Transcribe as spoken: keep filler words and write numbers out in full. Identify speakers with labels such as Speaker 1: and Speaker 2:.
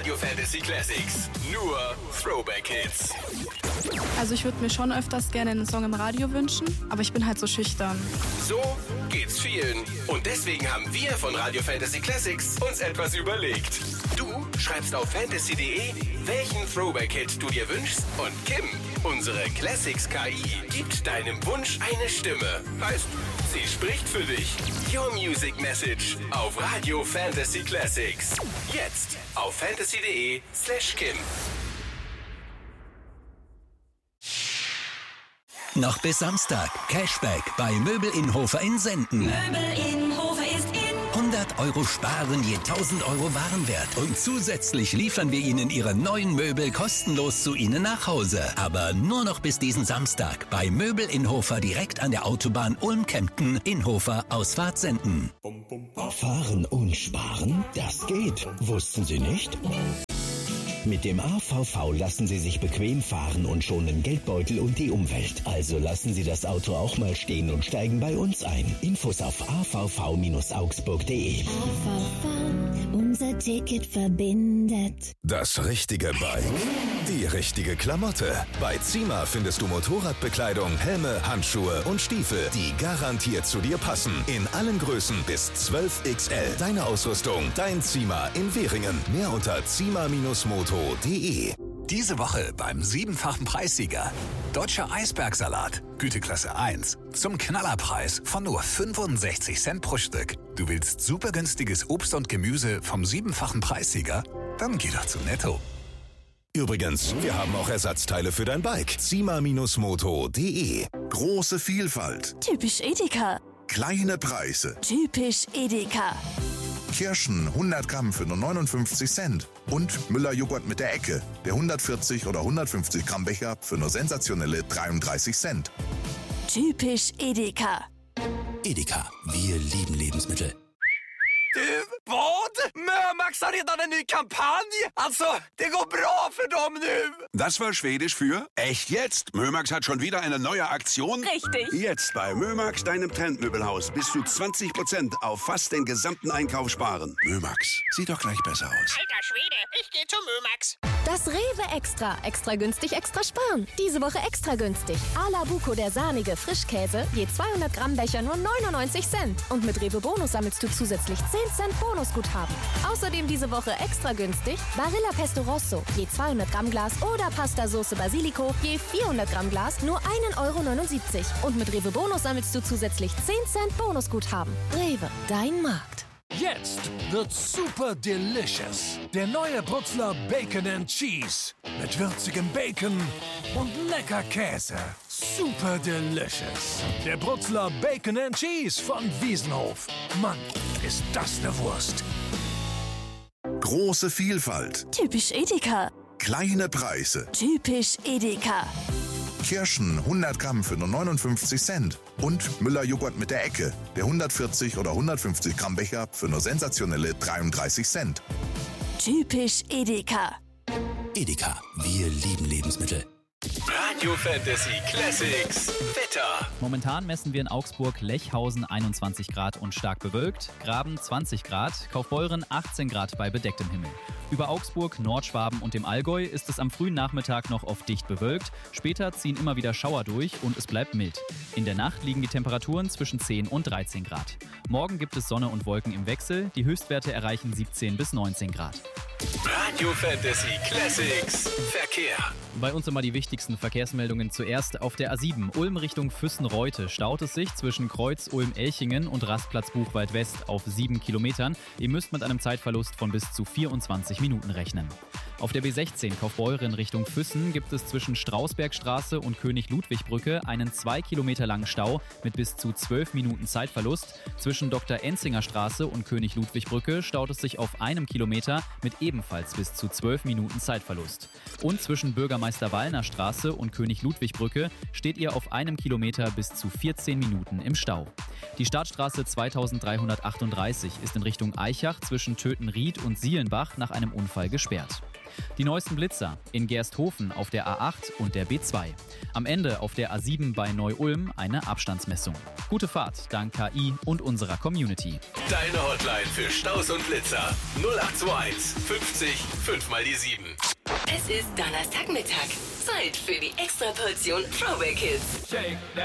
Speaker 1: Radio Fantasy Classics. Nur Throwback-Hits.
Speaker 2: Also ich würde mir schon öfters gerne einen Song im Radio wünschen, aber ich bin halt so schüchtern.
Speaker 1: So geht's vielen. Und deswegen haben wir von Radio Fantasy Classics uns etwas überlegt. Du schreibst auf fantasy punkt de, welchen Throwback-Hit du dir wünschst, und Kim, unsere Classics-K I, gibt deinem Wunsch eine Stimme. Heißt, sie spricht für dich. Your Music Message auf Radio Fantasy Classics. Jetzt auf fantasy punkt de slash Kim.
Speaker 3: Noch bis Samstag. Cashback bei Möbel Inhofer in Senden.
Speaker 4: Möbel Inhofer ist in.
Speaker 3: hundert Euro sparen je tausend Euro Warenwert. Und zusätzlich liefern wir Ihnen Ihre neuen Möbel kostenlos zu Ihnen nach Hause. Aber nur noch bis diesen Samstag bei Möbel Inhofer direkt an der Autobahn Ulm-Kempten, Inhofer, Ausfahrt Senden.
Speaker 5: Fahren und sparen? Das geht. Wussten Sie nicht? Mit dem A V V lassen Sie sich bequem fahren und schonen Geldbeutel und die Umwelt. Also lassen Sie das Auto auch mal stehen und steigen bei uns ein. Infos auf a v v Bindestrich augsburg punkt de.
Speaker 6: A V V, unser Ticket verbindet.
Speaker 7: Das richtige Bike, die richtige Klamotte. Bei Zima findest du Motorradbekleidung, Helme, Handschuhe und Stiefel, die garantiert zu dir passen. In allen Größen bis zwölf X L. Deine Ausrüstung, dein Zima in Währingen. Mehr unter zima Bindestrich moto punkt de.
Speaker 8: Diese Woche beim siebenfachen Preissieger. Deutscher Eisbergsalat, Güteklasse eins. Zum Knallerpreis von nur fünfundsechzig Cent pro Stück. Du willst super günstiges Obst und Gemüse vom siebenfachen Preissieger? Dann geh doch zu Netto.
Speaker 7: Übrigens, wir haben auch Ersatzteile für dein Bike. zima Bindestrich moto punkt de.
Speaker 9: Große Vielfalt.
Speaker 4: Typisch Edeka.
Speaker 9: Kleine Preise.
Speaker 4: Typisch Edeka.
Speaker 9: Kirschen hundert Gramm für nur neunundfünfzig Cent. Und Müller-Joghurt mit der Ecke. Der hundertvierzig oder hundertfünfzig Gramm Becher für nur sensationelle dreiunddreißig Cent.
Speaker 4: Typisch Edeka.
Speaker 3: Edeka, wir lieben Lebensmittel.
Speaker 10: Du, vad? Mömax har redan en ny kampanj. Alltså, det går bra för dem nu.
Speaker 11: Das war Schwedisch für echt jetzt. Mömax hat schon wieder eine neue Aktion.
Speaker 4: Richtig.
Speaker 11: Jetzt bei Mömax, deinem Trendmöbelhaus, bis zu zwanzig Prozent auf fast den gesamten Einkauf sparen. Mömax, sieht doch gleich besser aus.
Speaker 12: Alter Schwede, ich gehe zu Mömax.
Speaker 13: Das Rewe Extra. Extra günstig, extra sparen. Diese Woche extra günstig. A la Buco, der sahnige Frischkäse. Je zweihundert Gramm Becher nur neunundneunzig Cent. Und mit Rewe Bonus sammelst du zusätzlich zehn Cent Bonusguthaben. Außerdem diese Woche extra günstig Barilla Pesto Rosso. Je zweihundert Gramm Glas oder Pasta Sauce Basilico. Je vierhundert Gramm Glas nur ein Euro neunundsiebzig. Und mit Rewe Bonus sammelst du zusätzlich zehn Cent Bonusguthaben. Rewe, dein Markt.
Speaker 14: Jetzt wird super delicious. Der neue Brutzler Bacon and Cheese. Mit würzigem Bacon und lecker Käse. Super delicious. Der Brutzler Bacon and Cheese von Wiesenhof. Mann, ist das eine Wurst.
Speaker 9: Große Vielfalt.
Speaker 4: Typisch Edeka.
Speaker 9: Kleine Preise.
Speaker 4: Typisch Edeka.
Speaker 9: Kirschen hundert Gramm für nur neunundfünfzig Cent. Und Müller-Joghurt mit der Ecke. Der hundertvierzig oder hundertfünfzig Gramm Becher für nur sensationelle dreiunddreißig Cent.
Speaker 4: Typisch Edeka.
Speaker 3: Edeka, wir lieben Lebensmittel.
Speaker 1: Radio Fantasy Classics Wetter.
Speaker 15: Momentan messen wir in Augsburg Lechhausen einundzwanzig Grad und stark bewölkt, Graben zwanzig Grad, Kaufbeuren achtzehn Grad bei bedecktem Himmel. Über Augsburg, Nordschwaben und dem Allgäu ist es am frühen Nachmittag noch oft dicht bewölkt, später ziehen immer wieder Schauer durch und es bleibt mild. In der Nacht liegen die Temperaturen zwischen zehn und dreizehn Grad. Morgen gibt es Sonne und Wolken im Wechsel, die Höchstwerte erreichen siebzehn bis neunzehn Grad.
Speaker 1: Radio Fantasy Classics Verkehr.
Speaker 15: Bei uns immer die wichtigsten Verkehrsmeldungen zuerst. Auf der A sieben Ulm Richtung Füssen-Reute staut es sich zwischen Kreuz Ulm-Elchingen und Rastplatz Buchwald West auf sieben Kilometern. Ihr müsst mit einem Zeitverlust von bis zu vierundzwanzig Minuten rechnen. Auf der B sechzehn Kaufbeuren Richtung Füssen gibt es zwischen Strausbergstraße und König-Ludwig-Brücke einen zwei Kilometer langen Stau mit bis zu zwölf Minuten Zeitverlust. Zwischen Doktor Enzinger Straße und König-Ludwig-Brücke staut es sich auf einem Kilometer mit ebenfalls bis zu zwölf Minuten Zeitverlust. Und zwischen Bürgermeister-Wallner Straße und König-Ludwig-Brücke steht ihr auf einem Kilometer bis zu vierzehn Minuten im Stau. Die Startstraße zweitausenddreihundertachtunddreißig ist in Richtung Aichach zwischen Tötenried und Sielenbach nach einem Unfall gesperrt. Die neuesten Blitzer in Gersthofen auf der A acht und der B zwei. Am Ende auf der A sieben bei Neu-Ulm eine Abstandsmessung. Gute Fahrt dank K I und unserer Community.
Speaker 1: Deine Hotline für Staus und Blitzer. null acht zwei eins fünfzig fünf mal die sieben.
Speaker 16: Es ist Donnerstagmittag. Zeit für die Extraportion Throwback Hits.